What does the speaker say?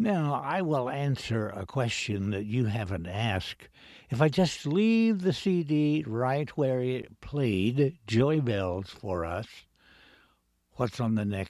Now, I will answer a question that you haven't asked. If I just leave the CD right where it played Joy Bells for us, what's on the next